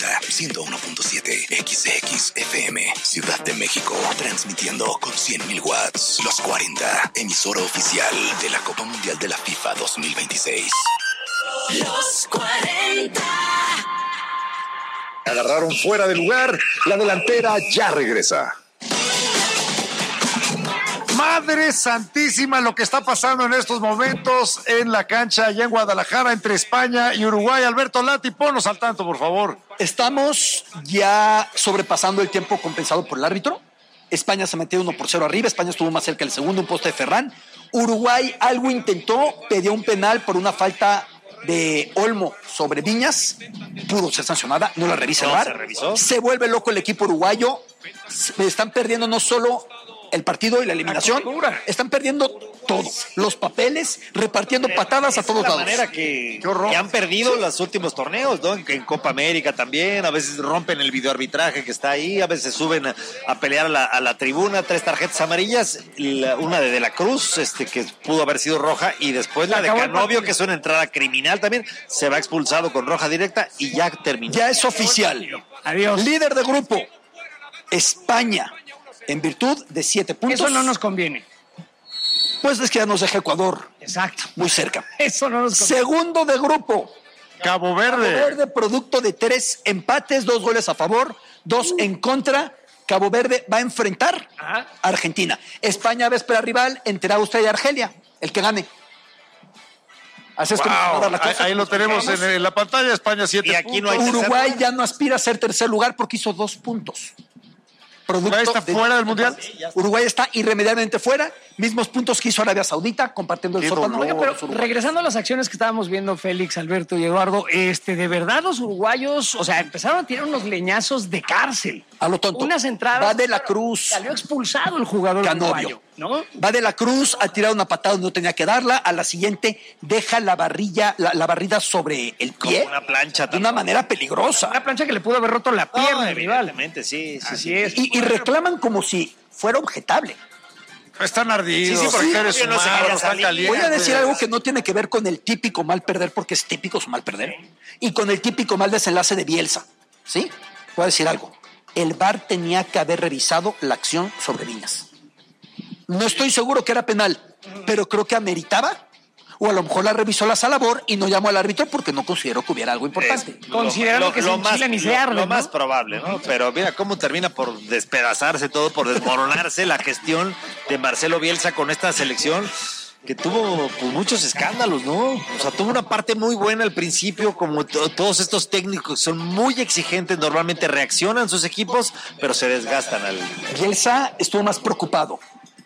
Onda 101.7 XXFM, Ciudad de México, transmitiendo con 100.000 watts. Los 40, emisora oficial de la Copa Mundial de la FIFA 2026. Los 40. Agarraron fuera de lugar, la delantera ya regresa. Madre santísima, lo que está pasando en estos momentos en la cancha allá en Guadalajara entre España y Uruguay. Alberto Lati, ponnos al tanto, por favor. Estamos ya sobrepasando el tiempo compensado por el árbitro. España se metió 1-0 arriba, España estuvo más cerca del segundo, un poste de Ferran. Uruguay algo intentó, pidió un penal por una falta de Olmo sobre Viñas, pudo ser sancionada, no la revisa el VAR. Se vuelve loco el equipo uruguayo, están perdiendo no solo el partido y la eliminación, están perdiendo todo, los papeles, repartiendo patadas a todos lados. De la manera que han perdido los últimos torneos, ¿no? En Copa América también, a veces rompen el videoarbitraje que está ahí, a veces suben a pelear a la tribuna, 3 tarjetas amarillas, una de la Cruz, que pudo haber sido roja, y después la de Canovio, que es una entrada criminal también, se va expulsado con roja directa y ya terminó. Ya es oficial. Adiós. Líder de grupo, España, en virtud de 7 puntos. Eso no nos conviene. Pues es que ya nos deja Ecuador. Exacto. Muy cerca. Eso no nos conviene. Segundo de grupo, Cabo Verde. Cabo Verde, producto de 3 empates, 2 goles a favor, 2 en contra. Cabo Verde va a enfrentar a Argentina. España va a esperar rival entre Austria y Argelia, el que gane. Así es como va a dar la cosa. Ahí lo tenemos en la pantalla. España 7 Y aquí no puntos. hay Uruguay ya no aspira a ser tercer lugar porque hizo 2 puntos. ¿Uruguay está fuera del Mundial? Uruguay está irremediablemente fuera, mismos puntos que hizo Arabia Saudita, compartiendo el sótano. Oiga, pero regresando a las acciones que estábamos viendo, Félix, Alberto y Eduardo, de verdad los uruguayos, o sea, empezaron a tirar unos leñazos de cárcel. A lo tonto. Unas entradas. Va de la Cruz. Salió expulsado el jugador Canovio. uruguayo, ¿no? Va de la Cruz a tirar una patada donde no tenía que darla, a la siguiente deja la barrida sobre el pie. Como una plancha. De una manera peligrosa. Una plancha que le pudo haber roto la pierna al rival. Evidentemente, sí. Así es. Y reclaman como si fuera objetable. Están ardidos. Sí, porque eres no se humano, quería están salir. calientes. Voy a decir algo que no tiene que ver con el típico mal perder, porque es típico su mal perder, y con el típico mal desenlace de Bielsa. ¿Sí? Voy a decir algo. El VAR tenía que haber revisado la acción sobre Viñas. No estoy seguro que era penal, pero creo que ameritaba, o a lo mejor la revisó la sala VAR y no llamó al árbitro porque no consideró que hubiera algo importante. Considerando que se enchilan y se arden, Lo ¿no? más probable, ¿no? Pero mira cómo termina por despedazarse todo, por desmoronarse la gestión de Marcelo Bielsa con esta selección que tuvo pues, muchos escándalos, ¿no? O sea, tuvo una parte muy buena al principio, como todos estos técnicos son muy exigentes, normalmente reaccionan sus equipos, pero se desgastan Bielsa estuvo más preocupado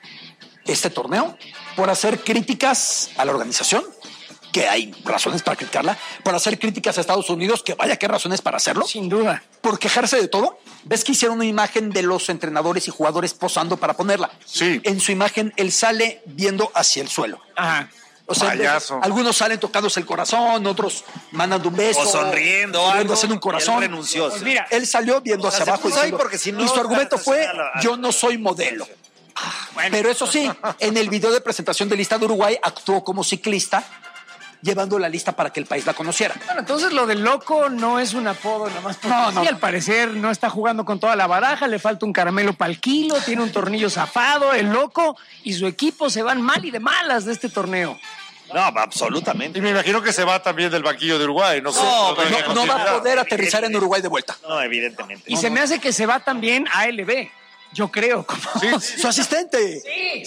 este torneo por hacer críticas a la organización, que hay razones para criticarla, por hacer críticas a Estados Unidos, que vaya que razones para hacerlo, Sin duda. por quejarse de todo. ¿Ves que hicieron una imagen de los entrenadores y jugadores posando para ponerla? Sí. En su imagen, él sale viendo hacia el suelo. Ajá. O sea, Payaso. algunos salen tocándose el corazón, otros mandando un beso. o sonriendo, algo, haciendo un corazón. y él renunció. Pues mira, Él salió viendo hacia se abajo puso ahí diciendo, porque si no, y su argumento fue, a- yo no soy modelo. Pero eso sí, en el video de presentación de lista de Uruguay actuó como ciclista, llevando la lista para que el país la conociera. bueno, entonces lo del loco no es un apodo nada más porque No. sí, al parecer no está jugando con toda la baraja, le falta un caramelo para el kilo, tiene un tornillo zafado, el loco y su equipo se van mal y de malas de este torneo. No, absolutamente. Y me imagino que se va también del banquillo de Uruguay. No, No va a poder aterrizar en Uruguay de vuelta. No, evidentemente. Y se me hace que se va también a LB, yo creo. Su asistente.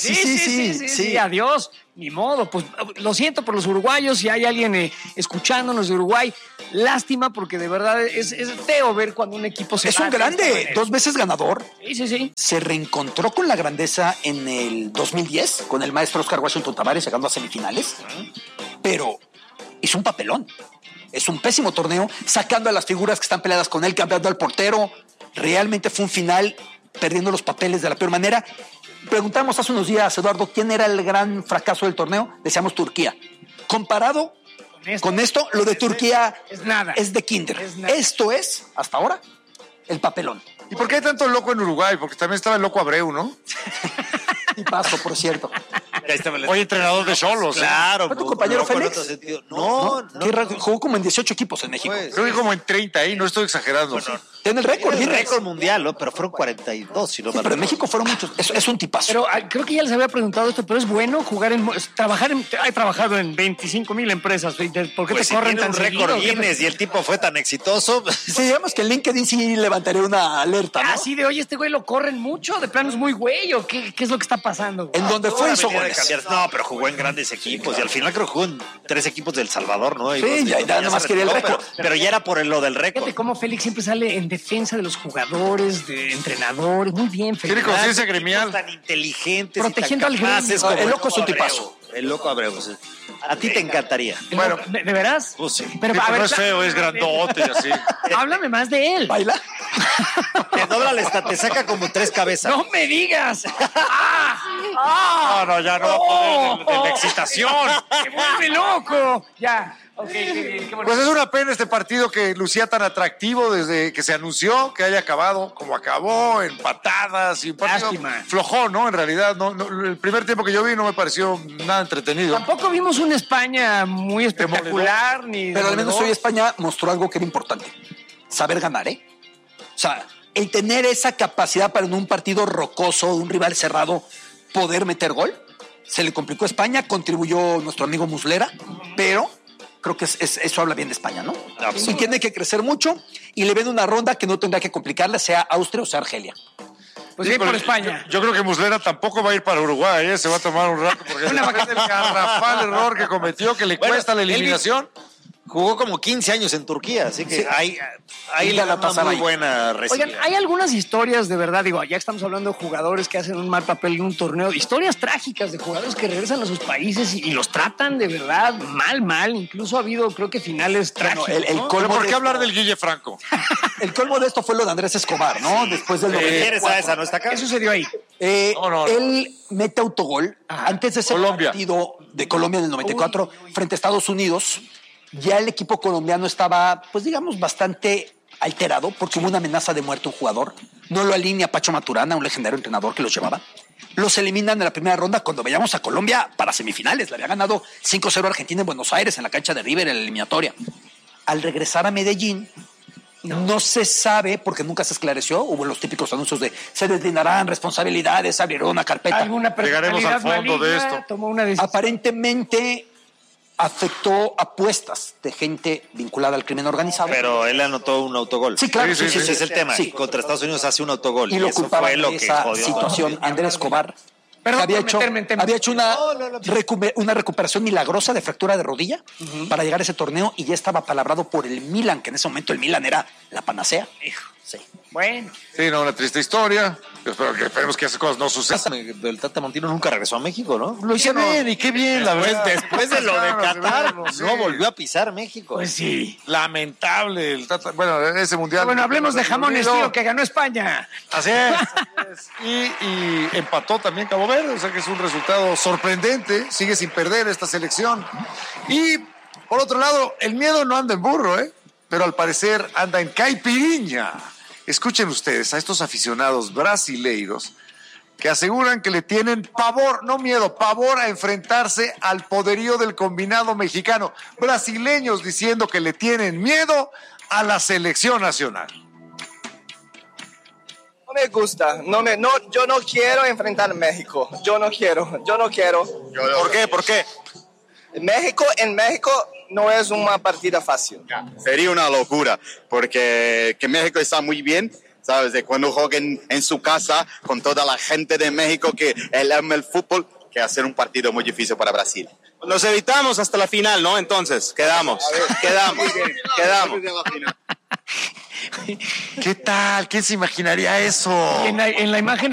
Sí, adiós. Ni modo, pues lo siento por los uruguayos, si hay alguien escuchándonos de Uruguay, lástima porque de verdad es feo ver cuando un equipo se Es va un de esta grande, manera. 2 veces ganador. Sí. Se reencontró con la grandeza en el 2010 con el maestro Oscar Washington Tavares llegando a semifinales, pero hizo un papelón. Es un pésimo torneo, sacando a las figuras que están peleadas con él, cambiando al portero. Realmente fue un final perdiendo los papeles de la peor manera. Preguntamos hace unos días, Eduardo, ¿quién era el gran fracaso del torneo? Decíamos Turquía. Comparado con esto, lo de Turquía es nada. es de kinder. Es nada. Esto es, hasta ahora, el papelón. ¿Y por qué hay tanto loco en Uruguay? Porque también estaba el loco Abreu, ¿no? Y paso, por cierto. Oye, entrenador de Xolos. Claro. ¿Fue tu compañero con Félix? otro sentido. No. Jugó como en 18 equipos en México. Creo que como en 30 ahí, no estoy exagerando. Tiene el récord. Tiene el récord mundial, ¿no? Pero fueron 42, si no me Pero en recuerdo. México fueron muchos. Es un tipazo. Pero creo que ya les había preguntado esto, pero es bueno jugar he trabajado en 25,000 empresas. ¿Por qué Pues te si corren tiene tan un récord seguido? Guinness y el tipo fue tan exitoso. Sí, digamos que en LinkedIn sí levantaría una alerta, ¿no? Así de, oye, este güey lo corren mucho, de plano es muy güey, o qué es lo que está pasando, güey? En donde fue hizo Venía de goles. cambiar. No, pero jugó en grandes equipos y al final creo que jugó en 3 equipos del Salvador, ¿no? Y Sí, ya nada más se quería el retiró, récord. pero ya era por lo del récord. Fíjate cómo Félix siempre sale en defensa de los jugadores, de entrenadores. Muy bien, Tiene Félix. conciencia Tipos gremial. tan inteligentes Protegiendo y al tan capaces gremio. como El loco es un Abreu. tipazo. El loco Abreu, sí. A ti te encantaría. Bueno, ¿De veras? Pues sí. Pero, Sí, a ver, no es feo, es grandote y así. háblame más de él. ¿Baila? Te dobla la te saca como 3 cabezas. ¡No me digas! No, ya no va a poder de la excitación. ¡Me vuelve loco! Ya, ok, qué bien, qué bonito. Pues es una pena este partido que lucía tan atractivo desde que se anunció que haya acabado como acabó, en patadas y un partido Lástima. flojón, ¿no? En realidad, no, el primer tiempo que yo vi no me pareció nada entretenido. Tampoco vimos una España muy espectacular, ni... Pero al menos demoledor. hoy España mostró algo que era importante. Saber ganar, ¿eh? O sea, el tener esa capacidad para en un partido rocoso, de un rival cerrado, poder meter gol. Se le complicó a España, contribuyó nuestro amigo Muslera, pero creo que eso habla bien de España, ¿no? Y tiene que crecer mucho y le ven una ronda que no tendrá que complicarle, sea Austria o sea Argelia. Pues Sí, bien por pero España. Yo creo que Muslera tampoco va a ir para Uruguay, ¿eh? Se va a tomar un rato porque Una después del garrafal error que cometió, que le cuesta la eliminación. Jugó como 15 años en Turquía, así que ahí Y le da una Galatasaray. muy buena recibida. Oigan, hay algunas historias de verdad, digo, ya estamos hablando de jugadores que hacen un mal papel en un torneo, historias trágicas de jugadores que regresan a sus países y los tratan de verdad mal, incluso ha habido, creo que finales trágicos, el ¿no? Pero colmo ¿por de qué hablar esto- del Guille Franco? El colmo de esto fue lo de Andrés Escobar, ¿no? Después del ¿Te refieres 94. a esa? ¿No está acá? ¿Qué sucedió ahí? No. Él mete autogol antes de ese Colombia. partido de Colombia en el 94 frente a Estados Unidos. Ya el equipo colombiano estaba, pues digamos, bastante alterado porque hubo una amenaza de muerte a un jugador. No lo alinea Pacho Maturana, un legendario entrenador que los llevaba. Los eliminan en la primera ronda cuando veíamos a Colombia para semifinales. Le había ganado 5-0 a Argentina en Buenos Aires, en la cancha de River, en la eliminatoria. Al regresar a Medellín, no se sabe, porque nunca se esclareció, hubo los típicos anuncios de se deslindarán responsabilidades, abrieron una carpeta. ¿Alguna Llegaremos al personalidad fondo de maligna esto. tomó una decisión? Aparentemente afectó apuestas de gente vinculada al crimen organizado. Pero él anotó un autogol. Sí, claro, Sí, sí, Ese es el tema. Sí. Contra Estados Unidos hace un autogol. Y lo eso culpaban fue lo de que esa jodió. situación Andrés Escobar. Perdón que por meterme en temas. había hecho una recuperación milagrosa de fractura de rodilla para llegar a ese torneo y ya estaba palabrado por el Milan, que en ese momento el Milan era la panacea. Sí. Bueno, Sí, no, una triste historia. Esperemos que esas cosas no sucedan. El Tata Martino nunca regresó a México, ¿no? Lo hicieron bien y qué bien, la verdad. Después de lo de Qatar, Sí. no volvió a pisar México. pues sí. Lamentable. Bueno, ese mundial. Bueno, hablemos de jamones, Unido. tío, que ganó España. Así es. Y empató también Cabo Verde, o sea que es un resultado sorprendente. Sigue sin perder esta selección. Y por otro lado, el miedo no anda en burro, ¿eh? Pero al parecer anda en caipiriña. Escuchen ustedes a estos aficionados brasileiros que aseguran que le tienen pavor, no miedo, pavor a enfrentarse al poderío del combinado mexicano. Brasileños diciendo que le tienen miedo a la selección nacional. No me gusta, yo no quiero enfrentar a México, yo no quiero. ¿Por qué? ¿Por qué? En México no es una partida fácil. Sería una locura, porque que México está muy bien, ¿sabes? De cuando jueguen en su casa con toda la gente de México que él ama el fútbol, que hacer un partido muy difícil para Brasil. Los evitamos hasta la final, ¿no? Entonces, quedamos. ¿Qué tal? ¿Quién se imaginaría eso? En la imagen